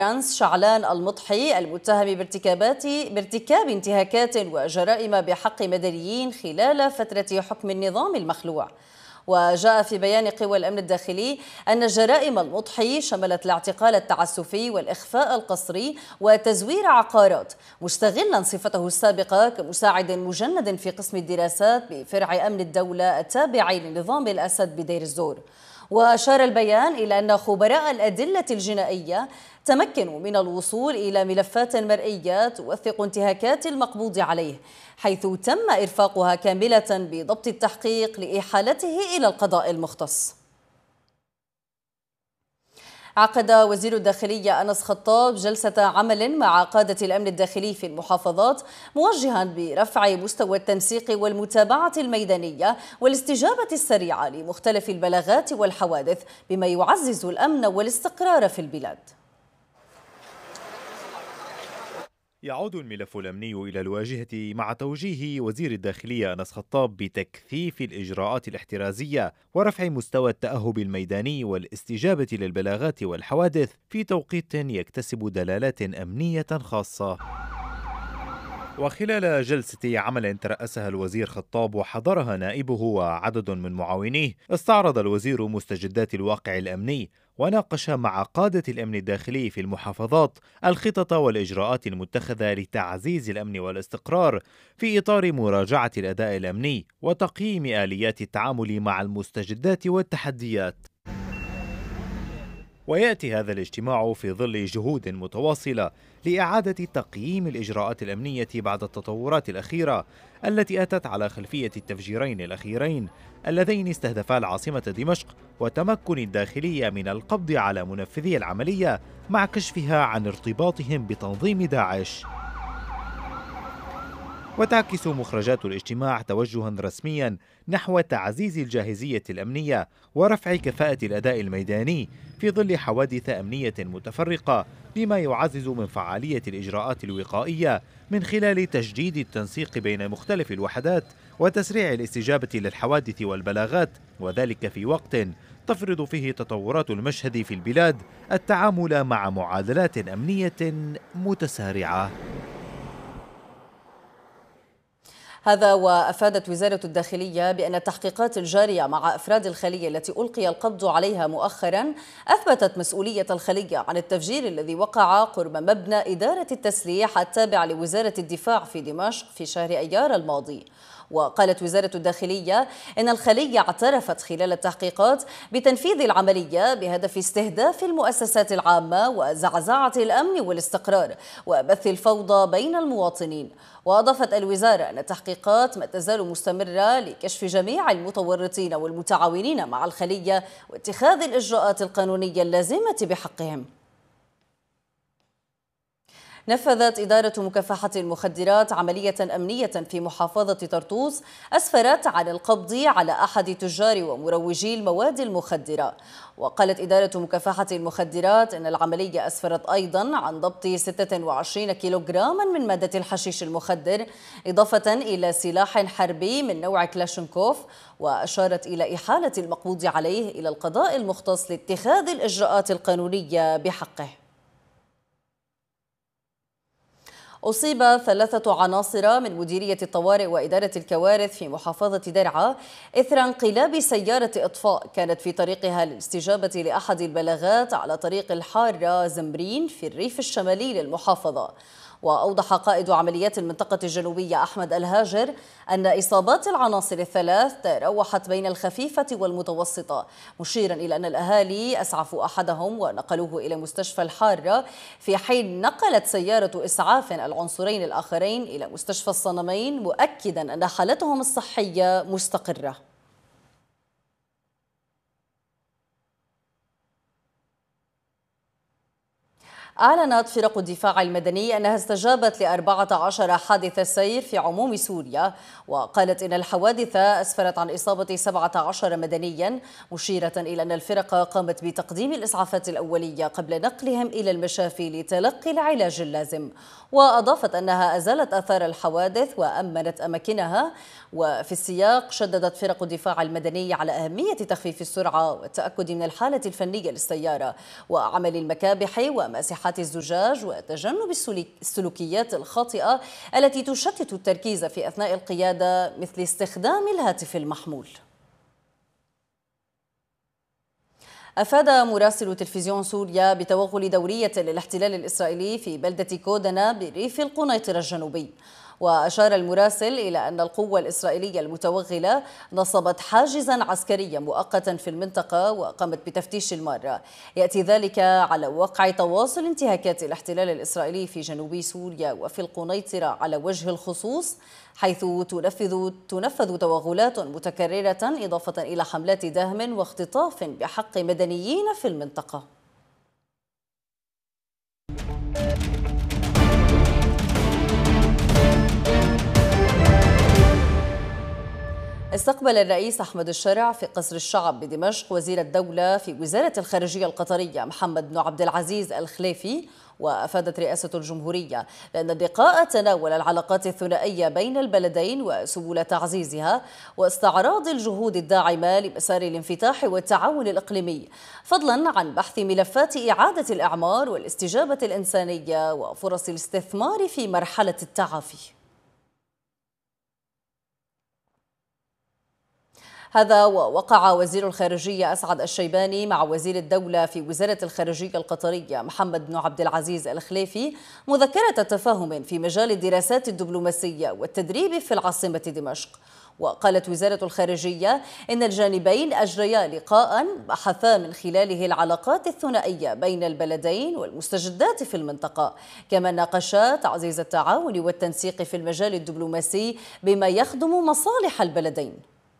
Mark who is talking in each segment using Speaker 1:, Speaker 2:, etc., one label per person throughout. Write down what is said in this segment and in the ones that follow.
Speaker 1: فرانس شعلان المضحي المتهم بارتكاب انتهاكات وجرائم بحق مدنيين خلال فترة حكم النظام المخلوع. وجاء في بيان قوى الأمن الداخلي أن جرائم المضحي شملت الاعتقال التعسفي والإخفاء القسري وتزوير عقارات، مستغلا صفته السابقة كمساعد مجند في قسم الدراسات بفرع أمن الدولة التابع لنظام الأسد بدير الزور. وأشار البيان إلى أن خبراء الأدلة الجنائية تمكنوا من الوصول إلى ملفات مرئية توثق انتهاكات المقبوض عليه، حيث تم إرفاقها كاملة بضبط التحقيق لإحالته إلى القضاء المختص. عقد وزير الداخلية أنس خطاب جلسة عمل مع قادة الأمن الداخلي في المحافظات، موجها برفع مستوى التنسيق والمتابعة الميدانية والاستجابة السريعة لمختلف البلاغات والحوادث، بما يعزز الأمن والاستقرار في البلاد.
Speaker 2: يعود الملف الأمني إلى الواجهة مع توجيه وزير الداخلية أنس خطاب بتكثيف الإجراءات الاحترازية ورفع مستوى التأهب الميداني والاستجابة للبلاغات والحوادث في توقيت يكتسب دلالات أمنية خاصة. وخلال جلسة عمل ترأسها الوزير خطاب وحضرها نائبه وعدد من معاونيه، استعرض الوزير مستجدات الواقع الأمني وناقش مع قادة الأمن الداخلي في المحافظات الخطط والإجراءات المتخذة لتعزيز الأمن والاستقرار في إطار مراجعة الأداء الأمني وتقييم آليات التعامل مع المستجدات والتحديات. ويأتي هذا الاجتماع في ظل جهود متواصلة لإعادة تقييم الإجراءات الأمنية بعد التطورات الأخيرة التي أتت على خلفية التفجيرين الأخيرين اللذين استهدفا العاصمة دمشق، وتمكن الداخلية من القبض على منفذي العملية مع كشفها عن ارتباطهم بتنظيم داعش. وتعكس مخرجات الاجتماع توجها رسميا نحو تعزيز الجاهزية الأمنية ورفع كفاءة الأداء الميداني في ظل حوادث أمنية متفرقة، بما يعزز من فعالية الإجراءات الوقائية من خلال تجديد التنسيق بين مختلف الوحدات وتسريع الاستجابة للحوادث والبلاغات، وذلك في وقت تفرض فيه تطورات المشهد في البلاد التعامل مع معادلات أمنية متسارعة.
Speaker 1: هذا وأفادت وزارة الداخلية بأن التحقيقات الجارية مع أفراد الخلية التي ألقي القبض عليها مؤخرا أثبتت مسؤولية الخلية عن التفجير الذي وقع قرب مبنى إدارة التسليح التابع لوزارة الدفاع في دمشق في شهر أيار الماضي. وقالت وزارة الداخلية إن الخلية اعترفت خلال التحقيقات بتنفيذ العملية بهدف استهداف المؤسسات العامة وزعزعة الأمن والاستقرار وبث الفوضى بين المواطنين. وأضافت الوزارة أن التحقيقات ما تزال مستمرة لكشف جميع المتورطين والمتعاونين مع الخلية واتخاذ الإجراءات القانونية اللازمة بحقهم. نفذت إدارة مكافحة المخدرات عملية أمنية في محافظة طرطوس أسفرت عن القبض على أحد تجار ومروجي المواد المخدرة. وقالت إدارة مكافحة المخدرات أن العملية أسفرت أيضا عن ضبط 26 كيلوغراما من مادة الحشيش المخدر، إضافة إلى سلاح حربي من نوع كلاشنكوف، وأشارت إلى إحالة المقبوض عليه إلى القضاء المختص لاتخاذ الإجراءات القانونية بحقه. أصيب 3 عناصر من مديرية الطوارئ وإدارة الكوارث في محافظة درعا إثر انقلاب سيارة إطفاء كانت في طريقها للاستجابة لأحد البلاغات على طريق الحارة زمبرين في الريف الشمالي للمحافظة. وأوضح قائد عمليات المنطقة الجنوبية أحمد الهاجر أن إصابات العناصر الثلاث تراوحت بين الخفيفة والمتوسطة، مشيرا إلى أن الأهالي أسعفوا أحدهم ونقلوه إلى مستشفى الحارة، في حين نقلت سيارة إسعاف العنصرين الآخرين إلى مستشفى الصنمين، مؤكدا أن حالتهم الصحية مستقرة. أعلنت فرق الدفاع المدني أنها استجابت ل14 حادث سير في عموم سوريا، وقالت إن الحوادث أسفرت عن إصابة 17 مدنيا، مشيرة إلى أن الفرق قامت بتقديم الإسعافات الأولية قبل نقلهم إلى المشافي لتلقي العلاج اللازم. وأضافت أنها أزالت آثار الحوادث وأمنت أماكنها. وفي السياق شددت فرق الدفاع المدني على أهمية تخفيف السرعة والتأكد من الحالة الفنية للسيارة وعمل المكابح وماسح مساحات الزجاج وتجنب السلوكيات الخاطئة التي تشتت التركيز في أثناء القيادة، مثل استخدام الهاتف المحمول. أفاد مراسل تلفزيون سوريا بتوغل دورية للاحتلال الإسرائيلي في بلدة كودنا بريف القنيطرة الجنوبي. وأشار المراسل إلى أن القوة الإسرائيلية المتوغلة نصبت حاجزا عسكريا مؤقتا في المنطقة وقامت بتفتيش المارة. يأتي ذلك على وقع تواصل انتهاكات الاحتلال الإسرائيلي في جنوب سوريا وفي القنيطرة على وجه الخصوص، حيث تنفذ توغلات متكررة إضافة إلى حملات دهم واختطاف بحق مدنيين في المنطقة. استقبل الرئيس أحمد الشرع في قصر الشعب بدمشق وزير الدولة في وزارة الخارجية القطرية محمد بن عبد العزيز الخليفي. وأفادت رئاسة الجمهورية بأن اللقاء تناول العلاقات الثنائية بين البلدين وسبل تعزيزها واستعراض الجهود الداعمة لمسار الانفتاح والتعاون الإقليمي، فضلا عن بحث ملفات إعادة الإعمار والاستجابة الإنسانية وفرص الاستثمار في مرحلة التعافي. هذا ووقع وزير الخارجية أسعد الشيباني مع وزير الدولة في وزارة الخارجية القطرية محمد بن عبد العزيز الخليفي مذكرة تفاهم في مجال الدراسات الدبلوماسية والتدريب في العاصمة دمشق. وقالت وزارة الخارجية إن الجانبين أجريا لقاء بحثا من خلاله العلاقات الثنائية بين البلدين والمستجدات في المنطقة، كما ناقشا تعزيز التعاون والتنسيق في المجال الدبلوماسي بما يخدم مصالح البلدين.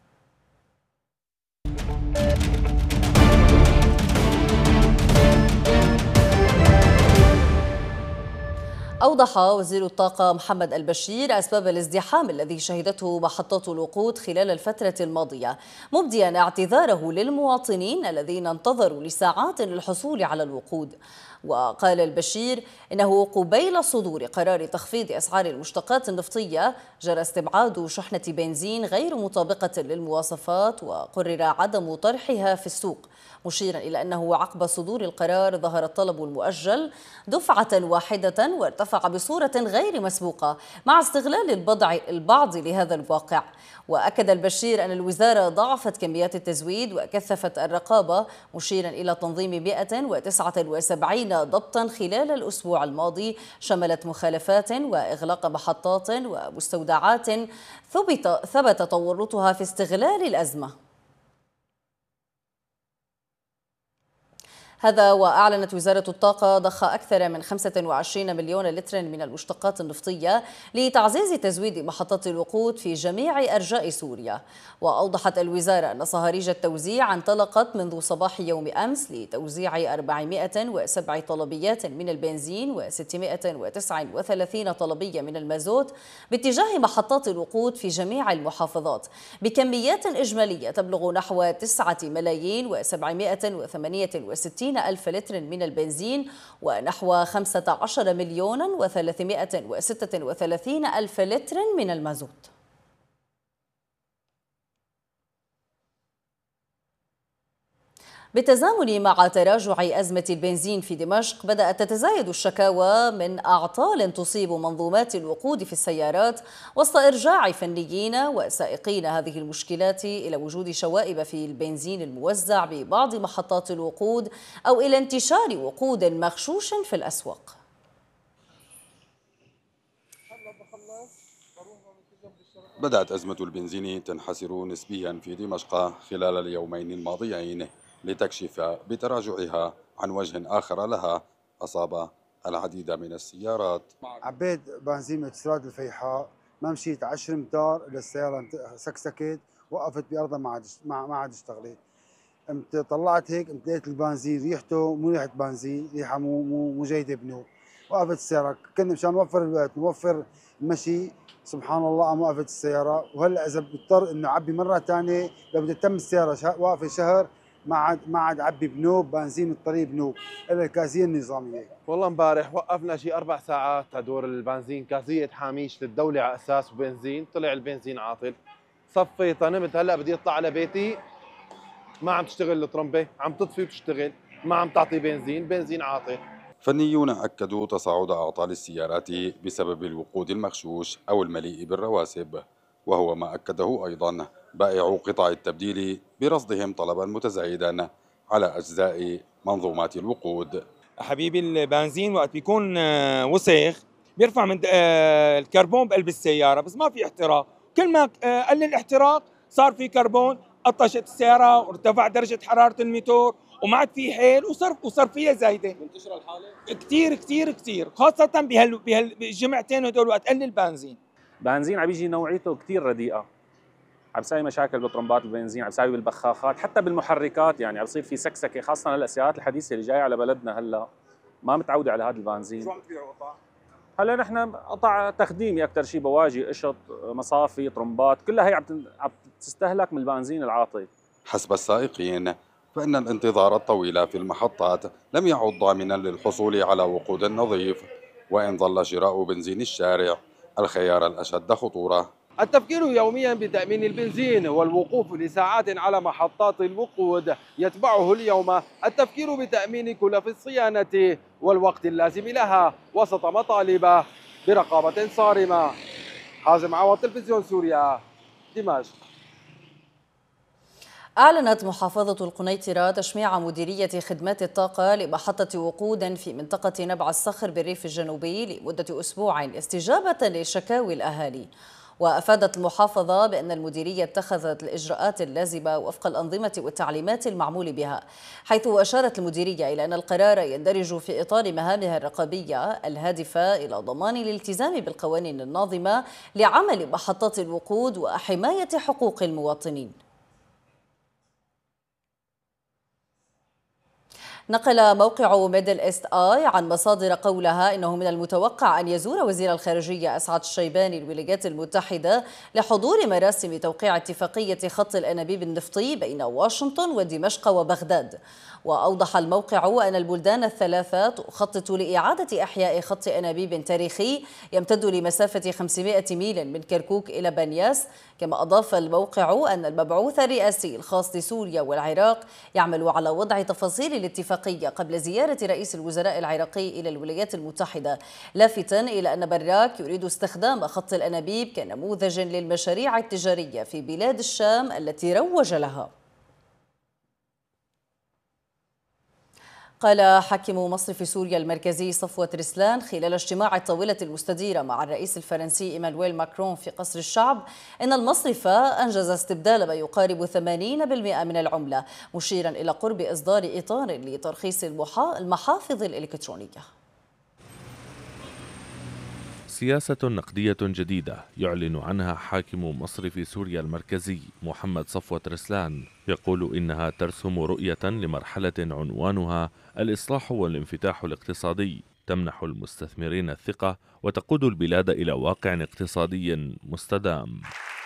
Speaker 1: أوضح وزير الطاقة محمد البشير أسباب الازدحام الذي شهدته محطات الوقود خلال الفترة الماضية، مبديا اعتذاره للمواطنين الذين انتظروا لساعات للحصول على الوقود. وقال البشير إنه قبيل صدور قرار تخفيض أسعار المشتقات النفطية جرى استبعاد شحنة بنزين غير مطابقة للمواصفات وقرر عدم طرحها في السوق، مشيرا إلى أنه عقب صدور القرار ظهر الطلب المؤجل دفعة واحدة وارتفع بصورة غير مسبوقة مع استغلال البعض لهذا الواقع. وأكد البشير أن الوزارة ضاعفت كميات التزويد وكثفت الرقابة، مشيرا إلى تنظيم 179 ضبطا خلال الأسبوع الماضي شملت مخالفات وإغلاق محطات ومستودعات ثبت تورطها في استغلال الأزمة. هذا وأعلنت وزارة الطاقة ضخ أكثر من 25 مليون لتر من المشتقات النفطية لتعزيز تزويد محطات الوقود في جميع أرجاء سوريا. وأوضحت الوزارة أن صهاريج التوزيع انطلقت منذ صباح يوم أمس لتوزيع 407 طلبيات من البنزين و639 طلبية من المازوت باتجاه محطات الوقود في جميع المحافظات بكميات إجمالية تبلغ نحو 9,768,000 ألف لتر من البنزين ونحو 15,336,000 لتر من المازوت. بالتزامن مع تراجع أزمة البنزين في دمشق بدأت تتزايد الشكاوى من أعطال تصيب منظومات الوقود في السيارات وسط إرجاع فنيين وسائقين هذه المشكلات إلى وجود شوائب في البنزين الموزع ببعض محطات الوقود أو إلى انتشار وقود مغشوش في الأسواق.
Speaker 3: بدأت أزمة البنزين تنحسر نسبيا في دمشق خلال اليومين الماضيين لتكشف بتراجعها عن وجه آخر لها أصاب العديد من السيارات.
Speaker 4: عبيت بنزين من استراد الفيحاء، ما مشيت 10 امتار إلى السيارة سكسكت، وقفت بأرضها ما عاد اشتغلت. قمت طلعت هيك قمت لقيت البنزين ريحته مو ريحة بنزين، ريحة مو جيدة بنوب. وقفت السيارة، كنا مشان نوفر الوقت نوفر المشي، سبحان الله قام وقفت السيارة. وهلا إذا بضطر إنه أعبي مرة ثانية لو بدي تتم السيارة واقفة شهر ما عاد عبي بنوب بنزين الطريق بنوب الا الكازيه النظاميه.
Speaker 5: والله امبارح وقفنا شي 4 ساعات تدور البنزين، كازيه حاميش للدوله على اساس بنزين، طلع البنزين عاطل. صفيت نمت، هلا بدي اطلع على بيتي ما عم تشتغل الطرمبه، عم تطفي وتشتغل، ما عم تعطي بنزين عاطل.
Speaker 3: فنيون أكدوا تصاعد أعطال السيارات بسبب الوقود المغشوش أو المليء بالرواسب، وهو ما أكده أيضا بائعو قطع التبديل برصدهم طلبا متزايدا على أجزاء منظومات الوقود.
Speaker 6: حبيبي البنزين وقت بيكون وسخ بيرفع من الكربون بقلب السيارة، بس ما في احتراق. كل ما قل الاحتراق صار في كربون، قطشت السيارة وارتفع درجة حرارة الموتور وما عاد في حيل وصار فيها زايدة. منتشرة الحالة؟ كثير كثير كثير، خاصة بهالجمعتين هدول وقت قل البنزين.
Speaker 7: بنزين عم يجي نوعيته كثير رديئة، عم بيساوي مشاكل بطرمبات البنزين، عم بيساوي بالبخاخات، حتى بالمحركات، يعني عم بيصير في سكسكه، خاصه السيارات الحديثه اللي جايه على بلدنا هلا ما متعوده على هذا البنزين.
Speaker 6: شو عم تبيعوا قطع؟
Speaker 7: هلا نحن قطع تخديمي اكثر شيء، بواجي، قشط، مصافي، طرمبات، كلها هي عم تستهلك من البنزين العاطل.
Speaker 3: حسب السائقين فإن الانتظار الطويل في المحطات لم يعد ضامنا للحصول على وقود نظيف، وإن ظل شراء بنزين الشارع الخيار الأشد خطورة.
Speaker 5: التفكير يوميا بتأمين البنزين والوقوف لساعات على محطات الوقود، يتبعه اليوم التفكير بتأمين كلف الصيانة والوقت اللازم لها وسط مطالب برقابة صارمة. حازم عوض، تلفزيون سوريا، دمشق.
Speaker 1: أعلنت محافظة القنيطرة تشميع مديرية خدمات الطاقة لمحطة وقود في منطقة نبع الصخر بالريف الجنوبي لمدة أسبوع استجابة لشكاوي الأهالي. وأفادت المحافظة بأن المديرية اتخذت الإجراءات اللازمة وفق الأنظمة والتعليمات المعمول بها، حيث أشارت المديرية إلى أن القرار يندرج في إطار مهامها الرقابية الهادفة إلى ضمان الالتزام بالقوانين الناظمة لعمل محطات الوقود وحماية حقوق المواطنين. نقل موقع ميدل إيست آي عن مصادر قولها إنه من المتوقع أن يزور وزير الخارجية أسعد الشيباني الولايات المتحدة لحضور مراسم توقيع اتفاقية خط الأنابيب النفطي بين واشنطن ودمشق وبغداد. وأوضح الموقع أن البلدان الثلاثة تخطط لإعادة إحياء خط أنابيب تاريخي يمتد لمسافة 500 ميل من كركوك إلى بنياس. كما أضاف الموقع أن المبعوث الرئاسي الخاص لسوريا والعراق يعمل على وضع تفاصيل الاتفاقية قبل زيارة رئيس الوزراء العراقي إلى الولايات المتحدة، لافتاً إلى أن براك يريد استخدام خط الأنابيب كنموذج للمشاريع التجارية في بلاد الشام التي روج لها. قال حاكم مصرف سوريا المركزي صفوة رسلان خلال اجتماع الطاولة المستديرة مع الرئيس الفرنسي إيمانويل ماكرون في قصر الشعب إن المصرف أنجز استبدال ما يقارب 80% من العملة، مشيرا إلى قرب إصدار إطار لترخيص المحافظ الإلكترونية.
Speaker 8: سياسة نقدية جديدة يعلن عنها حاكم مصرف سوريا المركزي محمد صفوة رسلان، يقول إنها ترسم رؤية لمرحلة عنوانها الإصلاح والانفتاح الاقتصادي تمنح المستثمرين الثقة وتقود البلاد إلى واقع اقتصادي مستدام.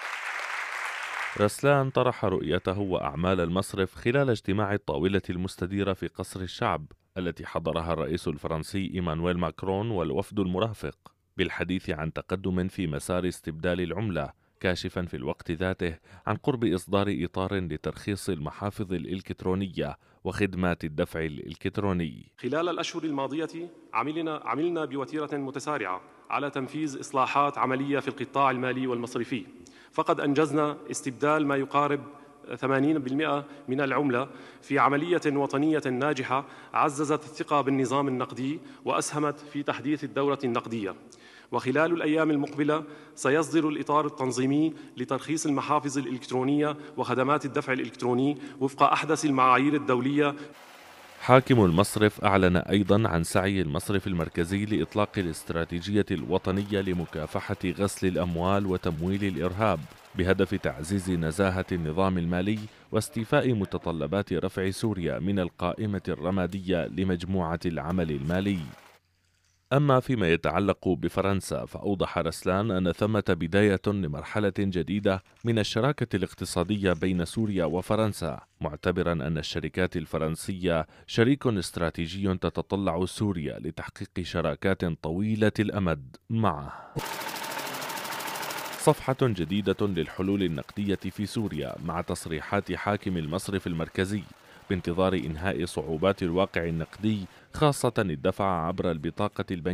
Speaker 8: رسلان طرح رؤيته وأعمال المصرف خلال اجتماع الطاولة المستديرة في قصر الشعب التي حضرها الرئيس الفرنسي إيمانويل ماكرون والوفد المرافق، بالحديث عن تقدم في مسار استبدال العملة، كاشفا في الوقت ذاته عن قرب إصدار إطار لترخيص المحافظ الإلكترونية وخدمات الدفع الإلكتروني.
Speaker 9: خلال الأشهر الماضية عملنا بوتيرة متسارعة على تنفيذ إصلاحات عملية في القطاع المالي والمصرفي، فقد أنجزنا استبدال ما يقارب 80% من العملة في عملية وطنية ناجحة عززت الثقة بالنظام النقدي وأسهمت في تحديث الدورة النقدية. وخلال الأيام المقبلة سيصدر الإطار التنظيمي لترخيص المحافظ الإلكترونية وخدمات الدفع الإلكتروني وفق أحدث المعايير الدولية.
Speaker 8: حاكم المصرف أعلن أيضا عن سعي المصرف المركزي لإطلاق الاستراتيجية الوطنية لمكافحة غسل الأموال وتمويل الإرهاب بهدف تعزيز نزاهة النظام المالي واستيفاء متطلبات رفع سوريا من القائمة الرمادية لمجموعة العمل المالي. أما فيما يتعلق بفرنسا، فأوضح رسلان أن ثمة بداية لمرحلة جديدة من الشراكة الاقتصادية بين سوريا وفرنسا، معتبرا أن الشركات الفرنسية شريك استراتيجي تتطلع سوريا لتحقيق شراكات طويلة الأمد معه. صفحة جديدة للحلول النقدية في سوريا مع تصريحات حاكم المصرف المركزي، بانتظار إنهاء صعوبات الواقع النقدي، خاصة الدفع عبر البطاقة البنكية